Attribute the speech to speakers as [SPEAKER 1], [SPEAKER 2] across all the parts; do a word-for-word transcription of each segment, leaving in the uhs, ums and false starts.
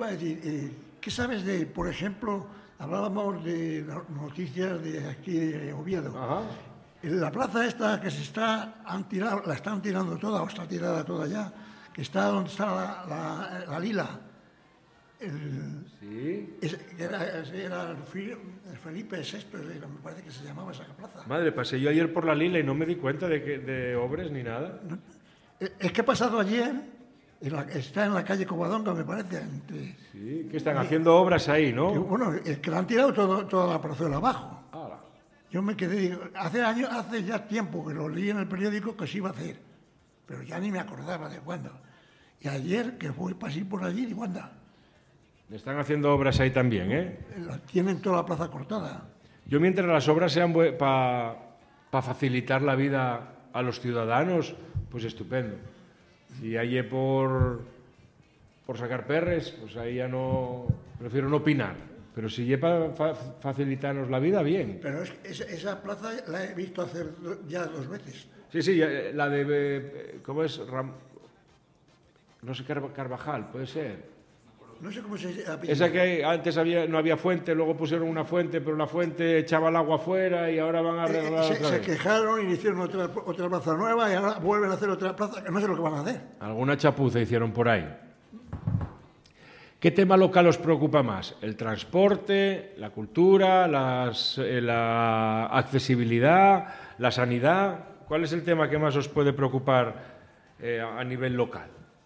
[SPEAKER 1] iba a decir, eh, ¿qué sabes de, por ejemplo, hablábamos de noticias de aquí de Oviedo?
[SPEAKER 2] Ajá.
[SPEAKER 1] En la plaza esta que se está, han tirado, la están tirando toda, o está tirada toda ya, que está donde está la, la, la Lila. El,
[SPEAKER 2] sí.
[SPEAKER 1] Es, era, era el Felipe sexto, me parece que se llamaba esa plaza.
[SPEAKER 2] Madre, pasé yo ayer por la Lila y no me di cuenta de, que, de obras ni nada.
[SPEAKER 1] No, es que he pasado ayer, en la, está en la calle Covadonga, me parece. Entre,
[SPEAKER 2] sí, que están y, haciendo obras ahí, ¿no?
[SPEAKER 1] Que, bueno, es que la han tirado todo, toda la plazuela abajo.
[SPEAKER 2] Ah,
[SPEAKER 1] yo me quedé, digo, hace años, hace ya tiempo que lo leí en el periódico que se iba a hacer, pero ya ni me acordaba de cuándo. Y ayer que fui, pasé por allí, digo, anda.
[SPEAKER 2] Están haciendo obras ahí también, ¿eh?
[SPEAKER 1] Tienen toda la plaza cortada.
[SPEAKER 2] Yo, mientras las obras sean para pa facilitar la vida a los ciudadanos, pues estupendo. Si hay por, por sacar perres, pues ahí ya no... Prefiero no opinar. Pero si lleva para fa facilitarnos la vida, bien.
[SPEAKER 1] Pero es que esa, esa plaza la he visto hacer ya dos veces.
[SPEAKER 2] Sí, sí, la de... ¿Cómo es? Ram... No sé, Carvajal, puede ser.
[SPEAKER 1] No sé cómo se llama.
[SPEAKER 2] Esa que antes había, no había fuente, luego pusieron una fuente, pero la fuente echaba el agua afuera y ahora van a arreglar
[SPEAKER 1] eh, se,
[SPEAKER 2] otra
[SPEAKER 1] se
[SPEAKER 2] vez.
[SPEAKER 1] quejaron y hicieron otra, otra plaza nueva y ahora vuelven a hacer otra plaza, que no sé lo que van a hacer.
[SPEAKER 2] Alguna chapuza hicieron por ahí. ¿Qué tema local os preocupa más? ¿El transporte, la cultura, las, eh, la accesibilidad, la sanidad? ¿Cuál es el tema que más os puede preocupar eh, a nivel local?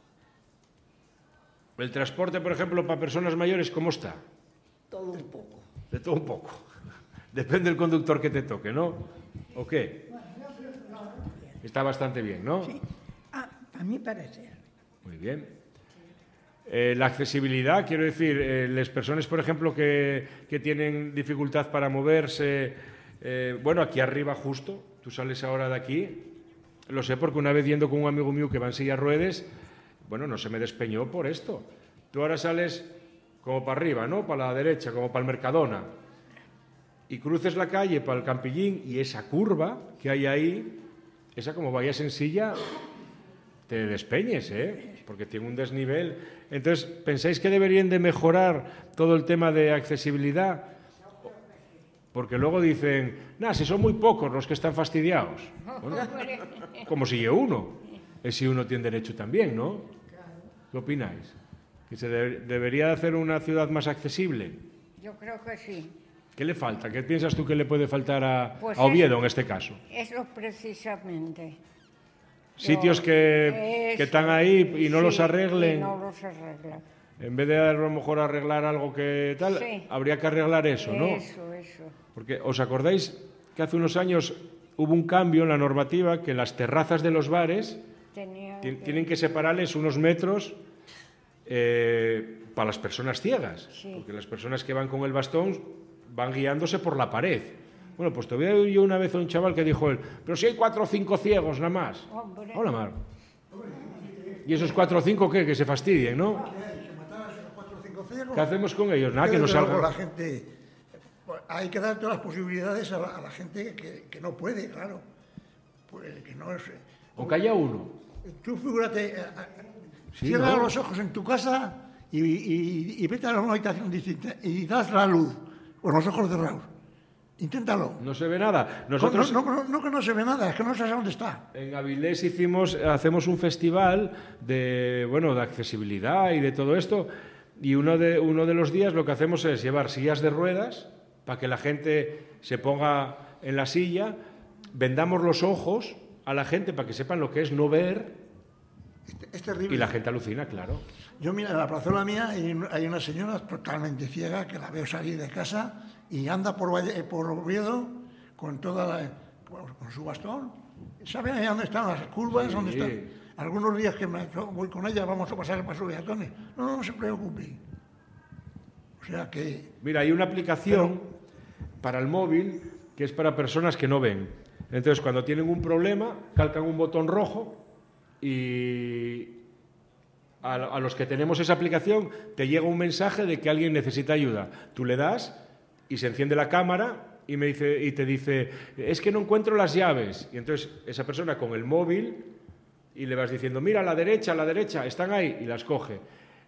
[SPEAKER 2] El transporte, por ejemplo, para personas mayores, ¿cómo está?
[SPEAKER 1] Todo un poco.
[SPEAKER 2] De todo un poco. Depende del conductor que te toque, ¿no? ¿O qué? Está bastante bien, ¿no?
[SPEAKER 3] Sí. Ah, a mí parece.
[SPEAKER 2] Muy bien. Eh, la accesibilidad, quiero decir, eh, las personas, por ejemplo, que, que tienen dificultad para moverse, eh, bueno, aquí arriba justo, tú sales ahora de aquí, lo sé porque una vez yendo con un amigo mío que va en silla de ruedas, bueno, no se me despeñó por esto. Tú ahora sales como para arriba, ¿no? Para la derecha, como para el Mercadona, y cruces la calle para el Campillín y esa curva que hay ahí, esa como vayas en silla, te despeñes, ¿eh? Porque tiene un desnivel. Entonces, ¿pensáis que deberían de mejorar todo el tema de accesibilidad? Porque luego dicen, nah, si son muy pocos los que están fastidiados. Bueno, como si yo uno. Es si uno tiene derecho también, ¿no? ¿Qué opináis? ¿Que se de debería hacer una ciudad más accesible?
[SPEAKER 4] Yo creo que sí.
[SPEAKER 2] ¿Qué le falta? ¿Qué piensas tú que le puede faltar a,
[SPEAKER 4] pues
[SPEAKER 2] a Oviedo
[SPEAKER 4] eso,
[SPEAKER 2] en este caso?
[SPEAKER 4] Eso precisamente.
[SPEAKER 2] Sitios que,
[SPEAKER 4] eso,
[SPEAKER 2] que están ahí y no
[SPEAKER 4] sí,
[SPEAKER 2] los arreglen.
[SPEAKER 4] Y no los arreglan.
[SPEAKER 2] En vez de a lo mejor arreglar algo que tal,
[SPEAKER 4] sí.
[SPEAKER 2] habría que arreglar eso, ¿no?
[SPEAKER 4] Eso, eso.
[SPEAKER 2] Porque, ¿os acordáis que hace unos años hubo un cambio en la normativa que las terrazas de los bares
[SPEAKER 4] Tenían
[SPEAKER 2] que... tienen que separarles unos metros eh, para las personas ciegas?
[SPEAKER 4] Sí.
[SPEAKER 2] Porque las personas que van con el bastón van guiándose por la pared. Bueno, pues todavía oí yo una vez a un chaval que dijo él, pero si hay cuatro o cinco ciegos nada más.
[SPEAKER 4] Hombre.
[SPEAKER 2] Hola, Mar. ¿Y esos cuatro o cinco qué? Que se fastidien, ¿no? ¿Qué hacemos con ellos? Nada, que no salgan.
[SPEAKER 1] La gente, hay que dar todas las posibilidades a la, a la gente que, que no puede, claro. Pues que no es,
[SPEAKER 2] o que haya uno.
[SPEAKER 1] Tú figúrate,
[SPEAKER 2] sí,
[SPEAKER 1] cierra
[SPEAKER 2] ¿no?
[SPEAKER 1] los ojos en tu casa y, y, y vete a una habitación distinta y das la luz con los ojos cerrados. Inténtalo.
[SPEAKER 2] No se ve nada. Nosotros...
[SPEAKER 1] No, no, no, no que no se ve nada, es que no sabes dónde está.
[SPEAKER 2] En Avilés hicimos, hacemos un festival de, bueno, de accesibilidad y de todo esto, y uno de, uno de los días lo que hacemos es llevar sillas de ruedas para que la gente se ponga en la silla, vendamos los ojos a la gente para que sepan lo que es no ver.
[SPEAKER 1] Es terrible.
[SPEAKER 2] Y la gente alucina, claro.
[SPEAKER 1] Yo, mira, en la plazuela mía hay una señora totalmente ciega que la veo salir de casa y anda por, Valle, por Oviedo con toda la, con su bastón. ¿Saben ahí dónde están las curvas? Sí. ¿Dónde están? Algunos días que me, voy con ella vamos a pasar el paso de Atones. No, no, no se preocupe. O sea que...
[SPEAKER 2] Mira, hay una aplicación pero... para el móvil que es para personas que no ven. Entonces, cuando tienen un problema, calcan un botón rojo y a, a los que tenemos esa aplicación te llega un mensaje de que alguien necesita ayuda. Tú le das y se enciende la cámara y, me dice, y te dice, es que no encuentro las llaves. Y entonces esa persona con el móvil y le vas diciendo, mira, a la derecha, a la derecha, están ahí, y las coge.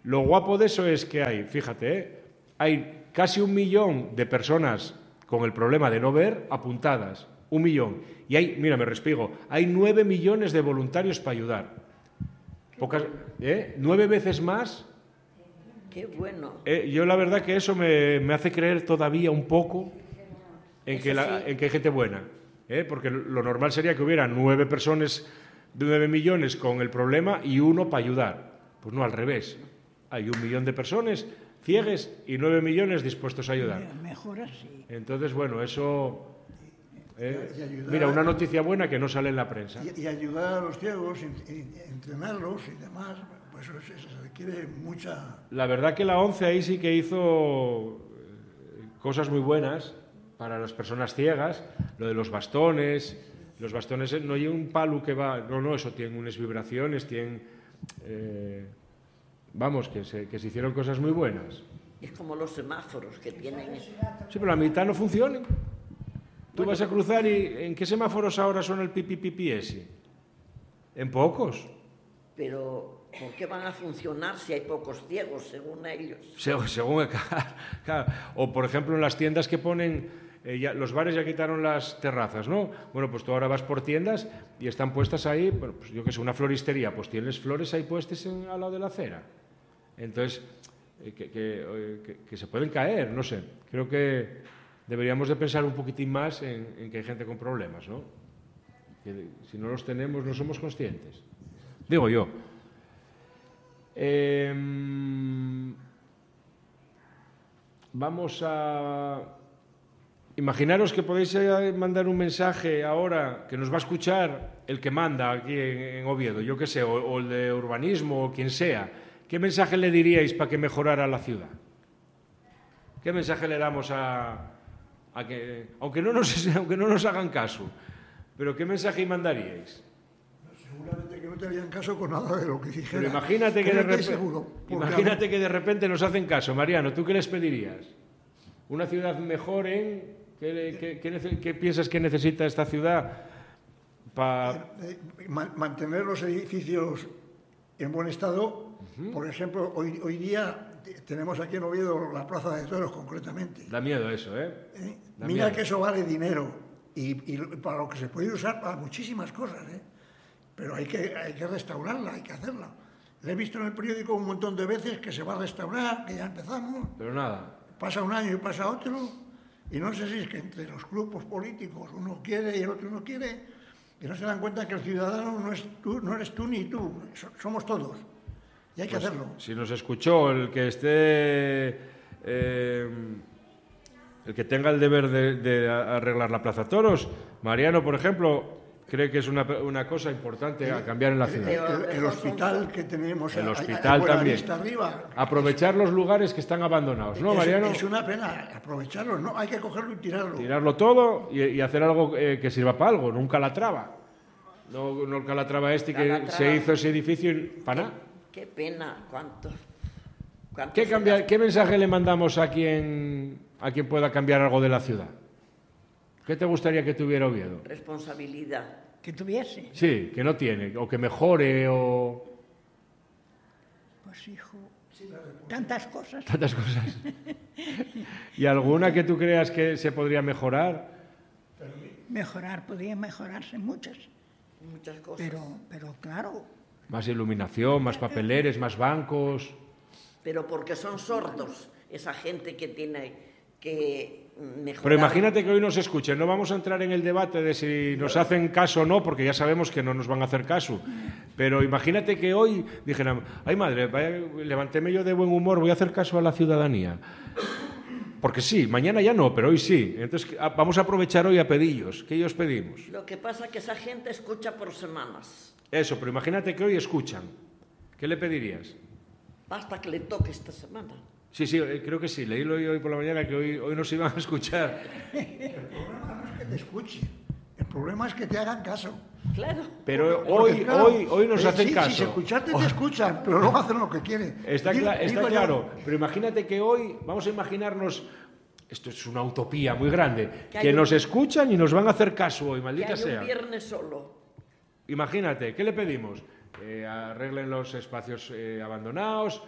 [SPEAKER 2] Lo guapo de eso es que hay, fíjate, ¿eh? hay casi un millón de personas con el problema de no ver apuntadas. Un millón. Y hay, mira, me respigo, hay nueve millones de voluntarios para ayudar. Pocas, ¿eh? Nueve veces más.
[SPEAKER 5] Qué bueno.
[SPEAKER 2] Eh, yo la verdad que eso me, me hace creer todavía un poco en que, la, en que hay gente buena. ¿eh? Porque lo normal sería que hubiera nueve personas de nueve millones con el problema y uno para ayudar. Pues no, al revés. Hay un millón de personas ciegues y nueve millones dispuestos a ayudar.
[SPEAKER 3] Mejor así.
[SPEAKER 2] Entonces, bueno, eso... Eh, mira, una noticia buena que no sale en la prensa.
[SPEAKER 1] Y, y ayudar a los ciegos, entrenarlos y demás, pues eso se requiere mucha...
[SPEAKER 2] La verdad que la ONCE ahí sí que hizo cosas muy buenas para las personas ciegas, lo de los bastones, los bastones no hay un palo que va, no, no, eso tiene unas vibraciones, tienen, eh, vamos, que se, que se hicieron cosas muy buenas.
[SPEAKER 5] Es como los semáforos que tienen...
[SPEAKER 2] Sí, pero la mitad no funcionan. Tú vas a cruzar y ¿en qué semáforos ahora son el pipi pipi ese? En pocos.
[SPEAKER 5] Pero, ¿por qué van a funcionar si hay pocos ciegos, según ellos?
[SPEAKER 2] Según, según claro. O, por ejemplo, en las tiendas que ponen, eh, ya, los bares ya quitaron las terrazas, ¿no? Bueno, pues tú ahora vas por tiendas y están puestas ahí, bueno, pues yo que sé, una floristería, pues tienes flores ahí puestas en, al lado de la acera. Entonces, eh, que, que, que, que se pueden caer, no sé. Creo que deberíamos de pensar un poquitín más en, en que hay gente con problemas, ¿no? Que si no los tenemos no somos conscientes. Digo yo. Eh, vamos a... Imaginaros que podéis mandar un mensaje ahora que nos va a escuchar el que manda aquí en, en Oviedo, yo qué sé, o, o el de urbanismo o quien sea. ¿Qué mensaje le diríais para que mejorara la ciudad? ¿Qué mensaje le damos a... A que, aunque, no nos, aunque no nos hagan caso, pero ¿qué mensaje mandaríais?
[SPEAKER 1] Seguramente que no te harían caso con nada de lo que dijera.
[SPEAKER 2] Pero imagínate que, de repente,
[SPEAKER 1] seguro,
[SPEAKER 2] imagínate a... que de repente nos hacen caso. Mariano, ¿tú qué les pedirías? ¿Una ciudad mejor en...? ¿Qué, qué, qué, qué piensas que necesita esta ciudad para...?
[SPEAKER 1] Eh, eh, mantener los edificios en buen estado. Uh-huh. Por ejemplo, hoy, hoy día... Tenemos aquí en Oviedo la Plaza de Toros, concretamente.
[SPEAKER 2] Da miedo eso, ¿eh?
[SPEAKER 1] ¿Eh?
[SPEAKER 2] Da
[SPEAKER 1] Mira
[SPEAKER 2] miedo.
[SPEAKER 1] que eso vale dinero y, y para lo que se puede usar para muchísimas cosas, ¿eh? Pero hay que, hay que restaurarla, hay que hacerla. Le he visto en el periódico un montón de veces que se va a restaurar, que ya empezamos.
[SPEAKER 2] Pero nada.
[SPEAKER 1] Pasa un año y pasa otro, y no sé si es que entre los grupos políticos uno quiere y el otro no quiere, y no se dan cuenta que el ciudadano no, es tú, no eres tú ni tú, somos todos. Y hay que
[SPEAKER 2] pues,
[SPEAKER 1] hacerlo.
[SPEAKER 2] Si nos escuchó el que esté, eh, el que tenga el deber de, de arreglar la Plaza Toros, Mariano, por ejemplo, cree que es una, una cosa importante a cambiar en la ciudad.
[SPEAKER 1] El, el, el hospital que tenemos,
[SPEAKER 2] el
[SPEAKER 1] a,
[SPEAKER 2] hospital
[SPEAKER 1] a, a
[SPEAKER 2] también.
[SPEAKER 1] Arriba.
[SPEAKER 2] Aprovechar los lugares que están abandonados, ¿no,
[SPEAKER 1] es,
[SPEAKER 2] Mariano?
[SPEAKER 1] Es una pena aprovecharlo, no, hay que cogerlo y tirarlo.
[SPEAKER 2] Tirarlo todo y, y hacer algo eh, que sirva para algo, no un Calatrava. No, no el Calatrava este
[SPEAKER 5] Calatrava.
[SPEAKER 2] que se hizo ese edificio para nada.
[SPEAKER 5] Qué pena, cuánto.
[SPEAKER 2] ¿Qué, cambia, ¿Qué mensaje le mandamos a quien, a quien pueda cambiar algo de la ciudad? ¿Qué te gustaría que tuviera Oviedo?
[SPEAKER 5] Responsabilidad.
[SPEAKER 3] Que tuviese.
[SPEAKER 2] Sí, que no tiene, o que mejore, o...
[SPEAKER 3] Pues hijo, tantas cosas.
[SPEAKER 2] Tantas cosas. ¿Y alguna que tú creas que se podría mejorar?
[SPEAKER 3] Mejorar, podrían mejorarse muchas.
[SPEAKER 5] Muchas cosas.
[SPEAKER 3] Pero, pero claro...
[SPEAKER 2] Más iluminación, más papeleres, más bancos...
[SPEAKER 5] Pero porque son sordos, esa gente que tiene que mejorar.
[SPEAKER 2] Pero imagínate que hoy nos escuchen, no vamos a entrar en el debate de si nos hacen caso o no, porque ya sabemos que no nos van a hacer caso. Pero imagínate que hoy dijeran, ay madre, vaya, levantéme yo de buen humor, voy a hacer caso a la ciudadanía. Porque sí, mañana ya no, pero hoy sí. Entonces vamos a aprovechar hoy a pedillos. ¿Qué ellos pedimos?
[SPEAKER 5] Lo que pasa es que esa gente escucha por semanas.
[SPEAKER 2] Eso, pero imagínate que hoy escuchan. ¿Qué le pedirías?
[SPEAKER 5] Basta que le toque esta semana.
[SPEAKER 2] Sí, sí, creo que sí. Leílo hoy, hoy por la mañana que hoy, hoy nos iban a escuchar.
[SPEAKER 1] El problema no es que te escuchen, el problema es que te hagan caso.
[SPEAKER 5] Claro.
[SPEAKER 2] Pero
[SPEAKER 1] Porque,
[SPEAKER 2] hoy,
[SPEAKER 1] claro,
[SPEAKER 2] hoy, hoy nos
[SPEAKER 1] eh,
[SPEAKER 2] hacen
[SPEAKER 1] sí,
[SPEAKER 2] caso.
[SPEAKER 1] Si escucharte te escuchan, pero luego hacen lo que quieren.
[SPEAKER 2] Está,
[SPEAKER 1] Digo,
[SPEAKER 2] cla está
[SPEAKER 1] digo
[SPEAKER 2] claro,
[SPEAKER 1] yo,
[SPEAKER 2] pero imagínate que hoy vamos a imaginarnos, esto es una utopía muy grande,
[SPEAKER 5] que,
[SPEAKER 2] que nos
[SPEAKER 5] un,
[SPEAKER 2] escuchan y nos van a hacer caso hoy, maldita
[SPEAKER 5] que hay
[SPEAKER 2] sea.
[SPEAKER 5] un viernes solo.
[SPEAKER 2] Imagínate, ¿qué le pedimos? Que arreglen los espacios eh, abandonados,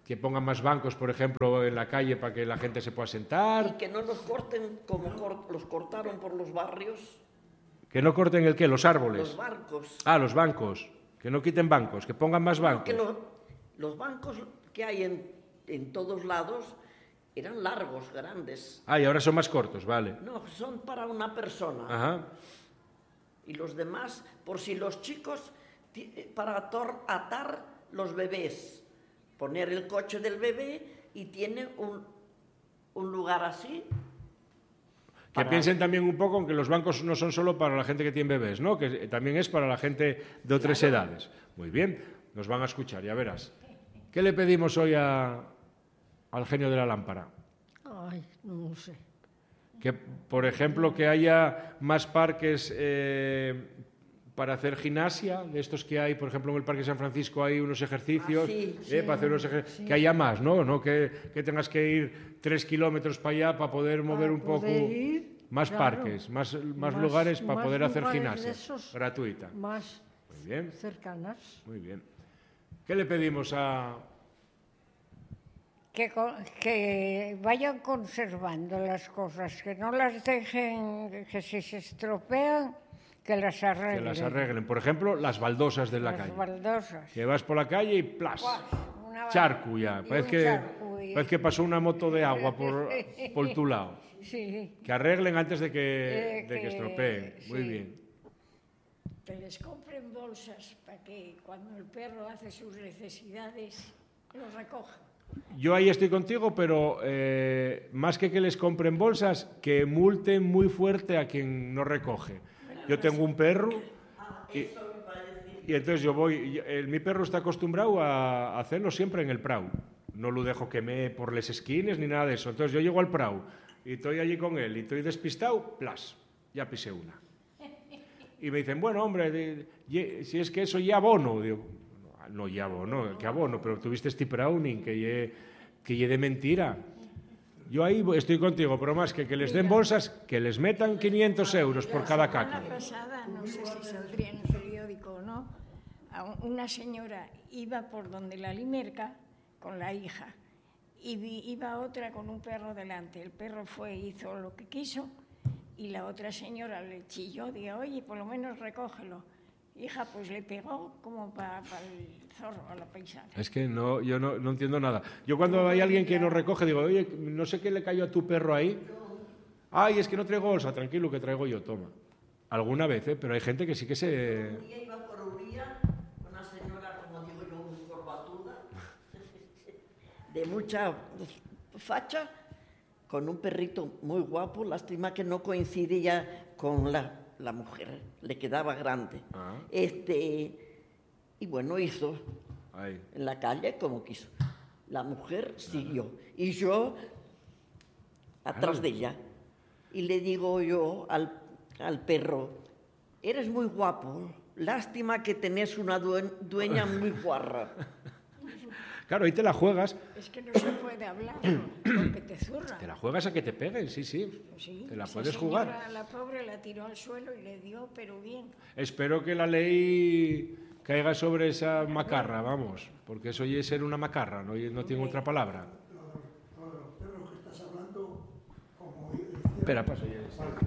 [SPEAKER 2] que pongan más bancos, por ejemplo, en la calle para que la gente se pueda sentar.
[SPEAKER 5] Y que no los corten como cor- los cortaron por los barrios,
[SPEAKER 2] Que no corten el qué, los árboles.
[SPEAKER 5] los barcos.
[SPEAKER 2] Ah, los bancos. Que no quiten bancos, que pongan más bancos.
[SPEAKER 5] Que lo- los bancos que hay en, en todos lados eran largos, grandes.
[SPEAKER 2] Ah, y ahora son más cortos, vale.
[SPEAKER 5] No, son para una persona.
[SPEAKER 2] Ajá.
[SPEAKER 5] Y los demás, por si los chicos, ti- para ator- atar los bebés, poner el coche del bebé y tiene un, un lugar así.
[SPEAKER 2] Que
[SPEAKER 5] para-
[SPEAKER 2] piensen también un poco en que los bancos no son solo para la gente que tiene bebés, ¿no? Que también es para la gente de otras edades. Muy bien, nos van a escuchar, ya verás. ¿Qué le pedimos hoy a, al genio de la lámpara?
[SPEAKER 6] Ay, non sei.
[SPEAKER 2] Que, por ejemplo, que haya más parques eh, para hacer gimnasia, de estos que hay, por ejemplo, en el Parque San Francisco hay unos ejercicios,
[SPEAKER 5] Ah, sí,
[SPEAKER 2] eh, para hacer unos ejer- que haya más, ¿no? No que, que tengas que ir tres kilómetros para allá para poder mover un poco
[SPEAKER 6] poder ir,
[SPEAKER 2] más
[SPEAKER 6] claro.
[SPEAKER 2] parques, más, más
[SPEAKER 6] Más-
[SPEAKER 2] lugares para
[SPEAKER 6] más
[SPEAKER 2] poder hacer
[SPEAKER 6] lugares
[SPEAKER 2] gimnasia
[SPEAKER 6] de esos.
[SPEAKER 2] gratuita.
[SPEAKER 6] Más
[SPEAKER 2] Muy bien,
[SPEAKER 6] cercanas.
[SPEAKER 2] muy bien. ¿Qué le pedimos a,
[SPEAKER 4] Que, co- que vayan conservando las cosas, que no las dejen, que si se estropean, que las
[SPEAKER 2] que
[SPEAKER 4] arreglen.
[SPEAKER 2] las arreglen? Por ejemplo, las baldosas de la
[SPEAKER 4] Las
[SPEAKER 2] calle.
[SPEAKER 4] baldosas.
[SPEAKER 2] Que vas por la calle y plas.
[SPEAKER 4] Una-
[SPEAKER 2] Charco ya.
[SPEAKER 4] y
[SPEAKER 2] Parece
[SPEAKER 4] un
[SPEAKER 2] que,
[SPEAKER 4] charco y-
[SPEAKER 2] parece que pasó una moto de agua por, por tu lado.
[SPEAKER 4] Sí,
[SPEAKER 2] Que arreglen antes de que,
[SPEAKER 4] Eh,
[SPEAKER 2] de que
[SPEAKER 4] que-
[SPEAKER 2] estropeen. Muy
[SPEAKER 4] sí.
[SPEAKER 2] bien.
[SPEAKER 7] Que les compren bolsas para que cuando el perro hace sus necesidades los recoja.
[SPEAKER 2] Yo ahí estoy contigo, pero eh, más que que les compren bolsas, que multen muy fuerte a quien no recoge. Yo tengo un perro y, y entonces yo voy... y- el- mi perro está acostumbrado a hacerlo siempre en el prau. No lo dejo que me por les esquines ni nada de eso. Entonces yo llego al prau y estoy allí con él y estoy despistado, plas, ya pisé una. Y me dicen, bueno, hombre, de- ye- si es que eso ya abono. Digo, no, ya abono, que abono, pero tuviste este browning, que ye, que ye de mentira. Yo ahí estoy contigo, pero más que que les den bolsas, que les metan quinientos euros por cada
[SPEAKER 7] La
[SPEAKER 2] caca.
[SPEAKER 7] semana pasada, no sé si saldría en el periódico o no, a un- una señora iba por donde la limerca con la hija y vi- iba otra con un perro delante. El perro fue, hizo lo que quiso y la otra señora le chilló, dijo, oye, por lo menos recógelo. Hija, pues le pegó como para el zorro, a la paisana.
[SPEAKER 2] Es que no, yo no, no entiendo nada. Yo cuando hay alguien que nos recoge, digo, oye, no sé qué le cayó a tu perro ahí. Ay, es que no traigo bolsa, tranquilo, que traigo yo, toma. Alguna vez, ¿eh? Pero hay gente que sí que se...
[SPEAKER 5] Un día iba por Uría, una señora, como digo yo, muy corbatuda, de mucha facha, con un perrito muy guapo, lástima que no coincidía con la, la mujer, le quedaba grande.
[SPEAKER 2] Ah.
[SPEAKER 5] Este, y bueno, hizo
[SPEAKER 2] Ay.
[SPEAKER 5] en la calle como quiso. La mujer siguió y yo atrás de ella. Y le digo yo al, al perro, eres muy guapo, lástima que tenés una due- dueña muy guarra.
[SPEAKER 2] Claro, ahí te la juegas,
[SPEAKER 7] Es que no se puede hablar porque te zurra.
[SPEAKER 2] te la juegas a que te peguen, sí, sí.
[SPEAKER 7] Sí,
[SPEAKER 2] Te la
[SPEAKER 7] esa
[SPEAKER 2] puedes
[SPEAKER 7] señora,
[SPEAKER 2] jugar.
[SPEAKER 7] La pobre la tiró al suelo y le dio, pero bien.
[SPEAKER 2] Espero que la ley caiga sobre esa macarra, vamos, porque eso oye ser una macarra, no, no tiene otra palabra.
[SPEAKER 1] Todos los perros que estás hablando, como,
[SPEAKER 2] Espera, paso ya.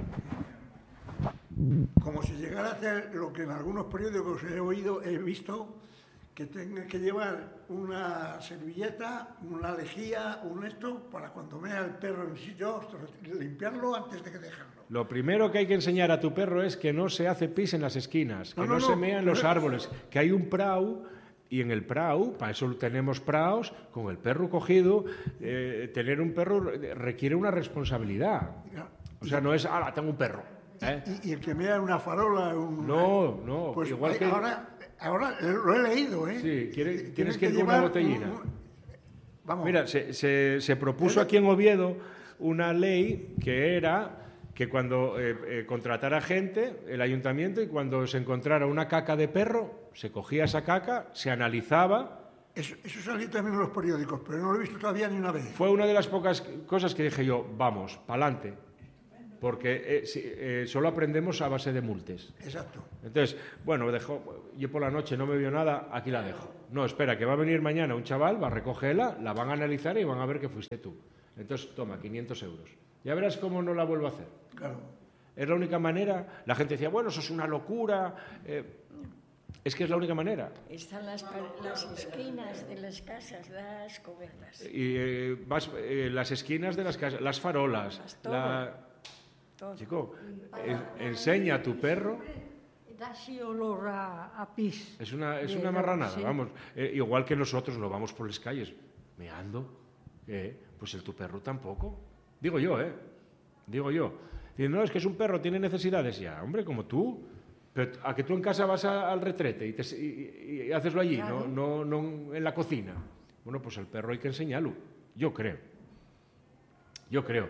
[SPEAKER 1] como si llegara a hacer lo que en algunos periódicos he oído, he visto, que tenga que llevar una servilleta, una lejía, un esto, para cuando vea el perro en sitio, limpiarlo antes de que dejarlo.
[SPEAKER 2] Lo primero que hay que enseñar a tu perro es que no se hace pis en las esquinas, que
[SPEAKER 1] No,
[SPEAKER 2] no,
[SPEAKER 1] no,
[SPEAKER 2] se
[SPEAKER 1] no.
[SPEAKER 2] mea en los árboles, que hay un prau y en el prau, para eso tenemos praus, con el perro cogido, eh, tener un perro requiere una responsabilidad. O sea, no es, ah, tengo un perro. ¿eh?
[SPEAKER 1] Y, y el que mea una farola, un...
[SPEAKER 2] No, no,
[SPEAKER 1] Pues
[SPEAKER 2] igual
[SPEAKER 1] hay-
[SPEAKER 2] que...
[SPEAKER 1] ahora, ahora lo he leído, ¿eh?
[SPEAKER 2] Sí, quiere-
[SPEAKER 1] Tienen
[SPEAKER 2] tienes que ir con una
[SPEAKER 1] llevar
[SPEAKER 2] botellina.
[SPEAKER 1] un- un- Vamos,
[SPEAKER 2] Mira, se, se- se propuso aquí en Oviedo una ley que era que cuando eh, eh, contratara gente, el ayuntamiento, y cuando se encontrara una caca de perro, se cogía esa caca, se analizaba.
[SPEAKER 1] eso, eso salió también en los periódicos, pero no lo he visto todavía ni una vez.
[SPEAKER 2] Fue una de las pocas cosas que dije yo, vamos, pa'lante, porque eh, si- eh, solo aprendemos a base de multes.
[SPEAKER 1] Exacto.
[SPEAKER 2] Entonces, bueno, dejó, yo por la noche no me vio nada, aquí la dejo. No, espera, que va a venir mañana un chaval, va a recogerla, la van a analizar y van a ver que fuiste tú. Entonces, toma, quinientos euros. Ya verás cómo no la vuelvo a hacer.
[SPEAKER 1] Claro.
[SPEAKER 2] Es la única manera. La gente decía, bueno, eso es una locura. Eh, es que es la única manera.
[SPEAKER 7] Están las, pa- las esquinas de las casas, las cobertas.
[SPEAKER 2] Y eh, vas, eh, las esquinas de las casas, las farolas.
[SPEAKER 7] Todo.
[SPEAKER 2] La...
[SPEAKER 7] Todo.
[SPEAKER 2] Chico, en- enseña a tu perro.
[SPEAKER 6] Da así olor a, a pis.
[SPEAKER 2] Es una, es
[SPEAKER 6] De
[SPEAKER 2] una
[SPEAKER 6] lo-
[SPEAKER 2] marranada,
[SPEAKER 6] sí.
[SPEAKER 2] vamos. Eh, igual que nosotros no vamos por las calles meando. Eh, pues el tu perro tampoco. Digo yo, ¿eh? Digo yo. Dicen, no, es que es un perro, tiene necesidades. Ya, hombre, como tú. Pero a que tú en casa vas a- al retrete y, te, y, y haces lo allí,
[SPEAKER 6] Claro.
[SPEAKER 2] no, no, no en la cocina. Bueno, pues al perro hay que enseñarlo. Yo creo. Yo creo.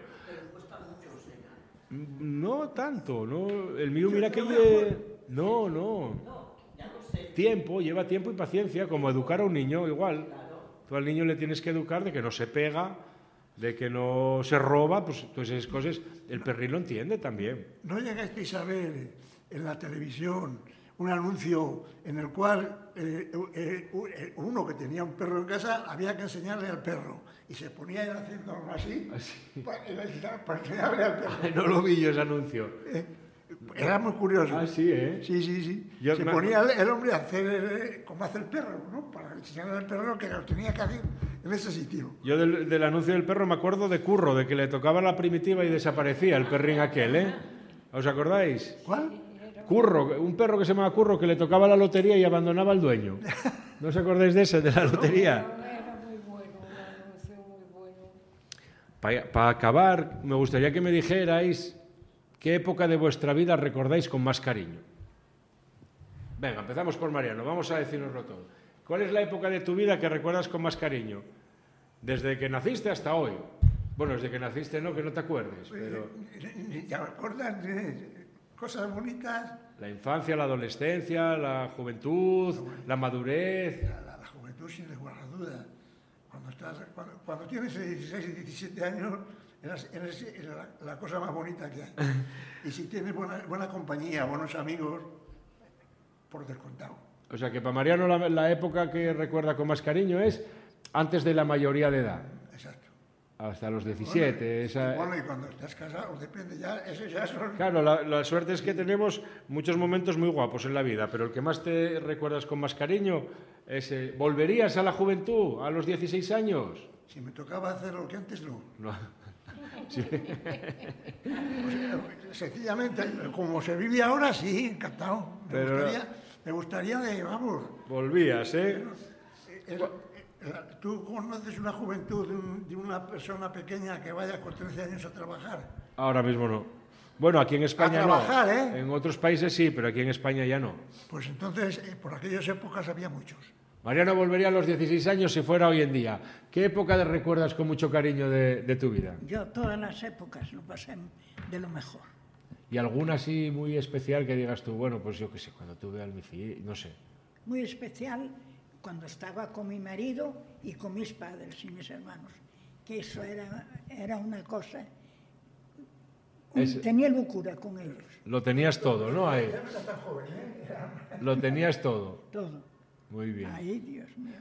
[SPEAKER 2] No tanto, no. El mío, mira que lle- no, no. Tiempo, lleva tiempo y paciencia, como educar a un niño igual. Tú al niño le tienes que educar de que no se pega, de que no se roba, pues todas esas cosas. El perrín lo entiende también.
[SPEAKER 1] ¿No llegasteis a ver en la televisión un anuncio en el cual eh, eh, eh, uno que tenía un perro en casa había que enseñarle al perro y se ponía él haciendo algo así, para, para enseñarle al perro?
[SPEAKER 2] No lo vi yo ese anuncio.
[SPEAKER 1] Eh, Era muy curioso.
[SPEAKER 2] Ah, sí, ¿eh?
[SPEAKER 1] Sí, sí, sí.
[SPEAKER 2] Yo
[SPEAKER 1] se
[SPEAKER 2] me-
[SPEAKER 1] ponía el, el hombre a hacer eh, como hace el perro, ¿no? Para enseñarle al perro que lo tenía que hacer en ese sitio.
[SPEAKER 2] Yo del, del anuncio del perro me acuerdo de Curro, de que le tocaba la primitiva y desaparecía el perrín aquel, ¿eh? ¿Os acordáis?
[SPEAKER 1] ¿Cuál?
[SPEAKER 2] Curro, un perro que se llamaba Curro que le tocaba la lotería y abandonaba al dueño. ¿No os acordáis de ese, de la lotería?
[SPEAKER 4] Era muy bueno, un anuncio muy bueno.
[SPEAKER 2] Para acabar, me gustaría que me dijerais qué época de vuestra vida recordáis con más cariño. Venga, empezamos por Mariano, vamos a decirnoslo todo. ¿Cuál es la época de tu vida que recuerdas con más cariño? Desde que naciste hasta hoy. Bueno, desde que naciste no, que no te acuerdes, pero
[SPEAKER 1] ¿Ya recuerdan eh, cosas bonitas?
[SPEAKER 2] la infancia, la adolescencia, la juventud, la madurez.
[SPEAKER 1] La, la- la juventud, sin lugar a duda. Cuando, estás, cuando, cuando tienes dieciséis y diecisiete años, eres, eres la, la cosa más bonita que hay. Y si tienes buena, buena compañía, buenos amigos, por descontado.
[SPEAKER 2] O sea que para Mariano la, la época que recuerda con más cariño es antes de la mayoría de edad,
[SPEAKER 1] Exacto.
[SPEAKER 2] hasta los diecisiete. esa-
[SPEAKER 1] Bueno, y cuando estás casado, depende, ya, eso ya son...
[SPEAKER 2] Claro, la, la suerte es que tenemos muchos momentos muy guapos en la vida, pero el que más te recuerdas con más cariño es... eh, ¿volverías a la juventud a los dieciséis años?
[SPEAKER 1] Si me tocaba hacer lo que antes, no.
[SPEAKER 2] No. Sí.
[SPEAKER 1] Pues, eh, sencillamente, como se vive ahora, sí, encantado. Me,
[SPEAKER 2] Pero-
[SPEAKER 1] gustaría, me gustaría de, vamos,
[SPEAKER 2] Volvías, ¿eh?
[SPEAKER 1] eh, el- el- tú conoces una juventud de, un- de una persona pequeña que vaya con trece años a trabajar.
[SPEAKER 2] Ahora mismo no. Bueno, aquí en España
[SPEAKER 1] trabajar,
[SPEAKER 2] no.
[SPEAKER 1] ¿eh?
[SPEAKER 2] En otros países sí, pero aquí en España ya no.
[SPEAKER 1] Pues entonces, eh, por aquellas épocas había muchos.
[SPEAKER 2] Mariano volvería a los dieciséis años si fuera hoy en día. ¿Qué época de recuerdas con mucho cariño de, de tu vida?
[SPEAKER 3] Yo todas las épocas lo pasé de lo mejor.
[SPEAKER 2] ¿Y alguna así muy especial que digas tú, bueno, pues yo qué sé, cuando tuve al mi fi- no sé.
[SPEAKER 3] Muy especial cuando estaba con mi marido y con mis padres y mis hermanos, que eso era, era una cosa... un-
[SPEAKER 2] Es-
[SPEAKER 3] Tenía locura con ellos,
[SPEAKER 2] Lo tenías todo, ¿no? Ahí. Lo tenías todo.
[SPEAKER 3] todo.
[SPEAKER 2] Muy bien.
[SPEAKER 3] Ay, Dios mío.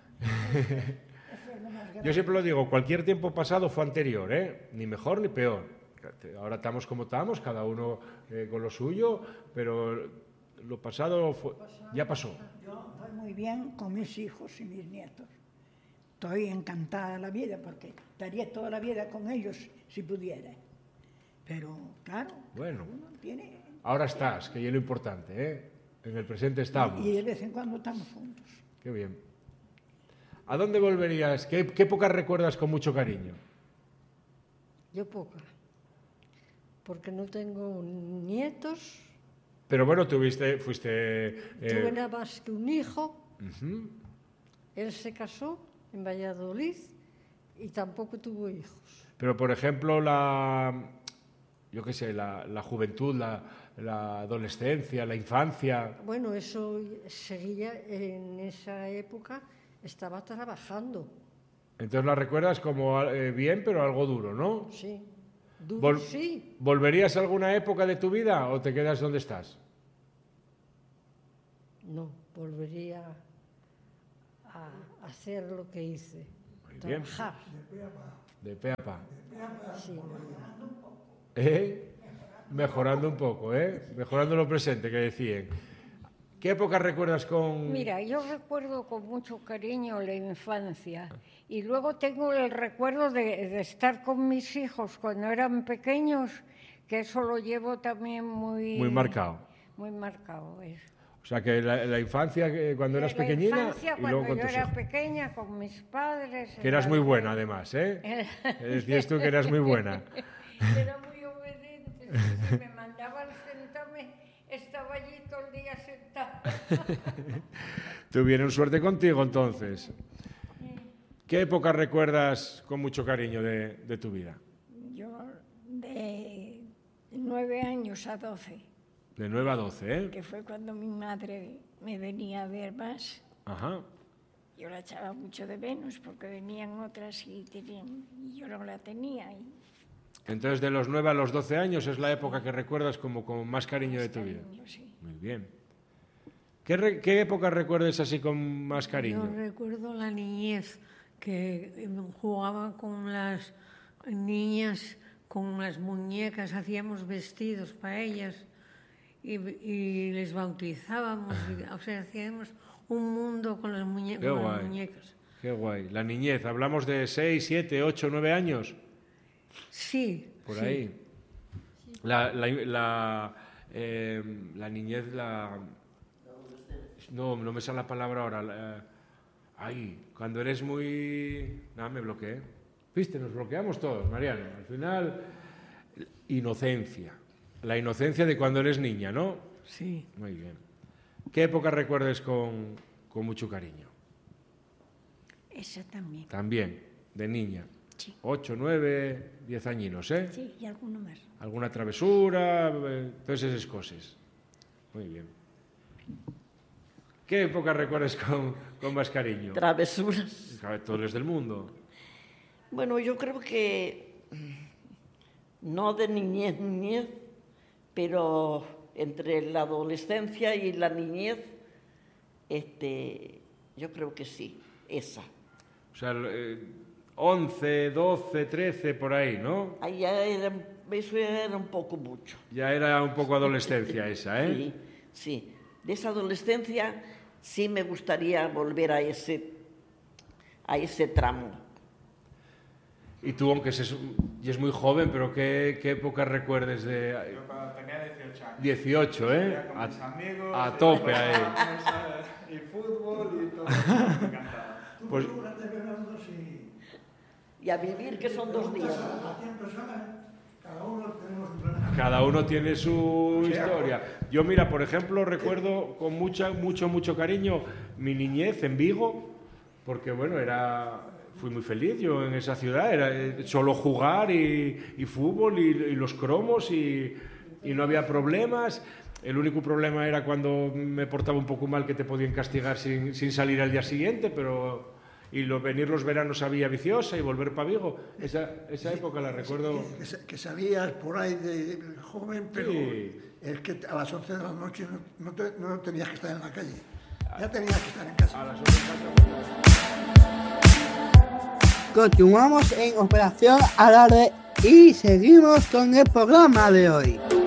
[SPEAKER 2] Yo siempre lo digo, cualquier tiempo pasado fue anterior, ¿eh? Ni mejor ni peor. Ahora estamos como estamos, cada uno eh, con lo suyo, pero lo pasado fue- ya pasó.
[SPEAKER 3] Yo estoy muy bien con mis hijos y mis nietos. Estoy encantada de la vida porque estaría toda la vida con ellos si pudiera. Pero, claro,
[SPEAKER 2] Bueno.
[SPEAKER 3] uno tiene...
[SPEAKER 2] Ahora estás, que es lo importante, ¿eh? En el presente estamos.
[SPEAKER 3] Y de vez en cuando estamos juntos.
[SPEAKER 2] Qué bien. ¿A dónde volverías? ¿Qué, qué épocas recuerdas con mucho cariño?
[SPEAKER 6] Yo poca. Porque no tengo nietos,
[SPEAKER 2] Pero bueno, tuviste, fuiste... eh,
[SPEAKER 6] tuve nada más que un hijo,
[SPEAKER 2] ujú.
[SPEAKER 6] él se casó en Valladolid y tampoco tuvo hijos.
[SPEAKER 2] Pero, por ejemplo, la... Yo qué sé, la, la juventud, la, la adolescencia, la infancia...
[SPEAKER 6] Bueno, eso seguía en esa época, estaba trabajando,
[SPEAKER 2] Entonces la recuerdas como eh, bien, pero algo duro, ¿no?
[SPEAKER 6] sí. Duro,
[SPEAKER 2] Vol-
[SPEAKER 6] sí.
[SPEAKER 2] ¿Volverías a alguna época de tu vida o te quedas donde estás?
[SPEAKER 6] No, volvería a hacer lo que hice.
[SPEAKER 2] Muy bien.
[SPEAKER 6] Trabajar.
[SPEAKER 2] De pe a pa.
[SPEAKER 6] Sí.
[SPEAKER 2] ¿Eh? Mejorando un poco, ¿eh? Mejorando lo presente, que decían. ¿Qué época recuerdas con...?
[SPEAKER 4] Mira, yo recuerdo con mucho cariño la infancia y luego tengo el recuerdo de, de estar con mis hijos cuando eran pequeños, que eso lo llevo también muy...
[SPEAKER 2] Muy marcado.
[SPEAKER 4] Muy marcado, eso.
[SPEAKER 2] O sea, que la, la infancia, que cuando eras
[SPEAKER 4] la
[SPEAKER 2] pequeñina
[SPEAKER 4] infancia,
[SPEAKER 2] y luego
[SPEAKER 4] cuando
[SPEAKER 2] con
[SPEAKER 4] yo
[SPEAKER 2] tus
[SPEAKER 4] era
[SPEAKER 2] hijos.
[SPEAKER 4] pequeña, con mis padres...
[SPEAKER 2] Que eras muy buena, además, ¿eh? Decías tú que eras muy buena.
[SPEAKER 4] Era muy obediente. Si me mandaban sentarme, estaba allí todo el día sentada.
[SPEAKER 2] Tuvieron suerte contigo, entonces. ¿Qué época recuerdas con mucho cariño de, de tu vida?
[SPEAKER 7] Yo de nueve años a doce,
[SPEAKER 2] De nueve a doce, ¿eh?
[SPEAKER 7] que fue cuando mi madre me venía a ver más.
[SPEAKER 2] Ajá.
[SPEAKER 7] Yo la echaba mucho de menos porque venían otras y, tenían, y yo no la tenía. Y
[SPEAKER 2] Entonces, de los nueve a los doce años es la época que recuerdas como con más cariño de tu vida.
[SPEAKER 7] cariño, sí.
[SPEAKER 2] Muy bien. ¿Qué, re- qué época recuerdas así con más cariño?
[SPEAKER 8] Yo recuerdo la niñez, que jugaba con las niñas, con las muñecas, hacíamos vestidos para ellas y, y les bautizábamos, y, o sea, hacíamos un mundo con las, muñe-
[SPEAKER 2] Qué
[SPEAKER 8] con las
[SPEAKER 2] guay.
[SPEAKER 8] muñecas.
[SPEAKER 2] Qué guay. La niñez, hablamos de seis, siete, ocho, nueve años.
[SPEAKER 8] Sí,
[SPEAKER 2] Por
[SPEAKER 8] sí.
[SPEAKER 2] ahí. La, la, la, eh, la niñez, la... No, no me sale la palabra ahora. la- Ay, cuando eres muy... Nada, me bloqueé. Viste, nos bloqueamos todos, Mariano. Al final, inocencia. La inocencia de cuando eres niña, ¿no?
[SPEAKER 8] Sí.
[SPEAKER 2] Muy bien. ¿Qué época recuerdes con, con mucho cariño?
[SPEAKER 7] Esa también.
[SPEAKER 2] También, de niña.
[SPEAKER 7] Sí.
[SPEAKER 2] Ocho, nueve, diez añinos, ¿eh?
[SPEAKER 7] Sí, y alguno más.
[SPEAKER 2] Alguna travesura, eh, todas esas cosas. Muy bien. ¿Qué época recuerdas con, con más cariño?
[SPEAKER 5] Travesuras.
[SPEAKER 2] Todos del mundo.
[SPEAKER 5] Bueno, yo creo que no de niñez, niñez, pero entre la adolescencia y la niñez, este, yo creo que sí, esa.
[SPEAKER 2] O sea, eh, once, doce, trece, por ahí, ¿no?
[SPEAKER 5] Ahí ya era, eso era un poco mucho.
[SPEAKER 2] Ya era un poco adolescencia esa, ¿eh?
[SPEAKER 5] Sí, sí. De esa adolescencia sí me gustaría volver a ese, a ese tramo.
[SPEAKER 2] Y tú, aunque es, y es muy joven, pero ¿qué, qué época recuerdes de...?
[SPEAKER 9] Yo cuando tenía dieciocho años.
[SPEAKER 2] dieciocho, ¿eh?
[SPEAKER 9] Iba con
[SPEAKER 2] A,
[SPEAKER 9] mis amigos,
[SPEAKER 2] a tope
[SPEAKER 9] y-
[SPEAKER 2] ahí.
[SPEAKER 9] Y fútbol y todo. Me encantaba.
[SPEAKER 2] Pues,
[SPEAKER 1] Durante verano, sí.
[SPEAKER 5] Y a vivir, que son dos días.
[SPEAKER 1] A cien personas, cada uno tenemos un problema.
[SPEAKER 2] cada uno tiene su historia. Yo, mira, por ejemplo, recuerdo con mucha, mucho, mucho cariño mi niñez en Vigo, porque, bueno, era... Fui muy feliz yo en esa ciudad, era eh, solo jugar y, y fútbol y, y los cromos y, y no había problemas. El único problema era cuando me portaba un poco mal, que te podían castigar sin, sin salir al día siguiente, pero... Y lo, venir los veranos a Villa Viciosa y volver para Vigo, esa, esa época la recuerdo...
[SPEAKER 1] Que, que sa- que salías por ahí de, de joven, pero
[SPEAKER 2] Sí.
[SPEAKER 1] es que a las once de la noche no, no, te- no tenías que estar en la calle, ya tenías que estar en casa.
[SPEAKER 2] A las once.
[SPEAKER 10] Continuamos en Operación Alarde y seguimos con el programa de hoy.